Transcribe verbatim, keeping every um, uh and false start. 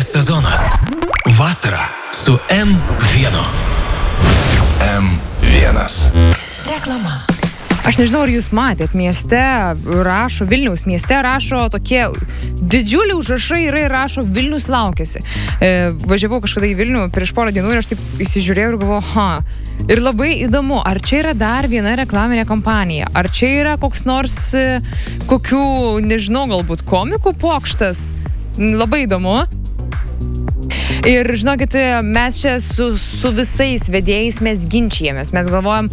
Naujas sezonas. Vasara su M vienu. M vienas. Reklama. Aš nežinau, ar jūs matėt, mieste rašo, Vilniaus mieste rašo tokie didžiuliai užrašai yra ir rašo Vilnius laukiasi. E, važiavau kažkada į Vilnių prieš porą dienų ir aš taip įsižiūrėjau ir galvoju, ha. Ir labai įdomu, ar čia yra dar viena reklaminė kampanija, ar čia yra koks nors kokių, nežinau, galbūt komikų pokštas. Labai įdomu. Ir žinokit, mes čia su, su visais vedėjais mes ginčijamės, mes galvojam,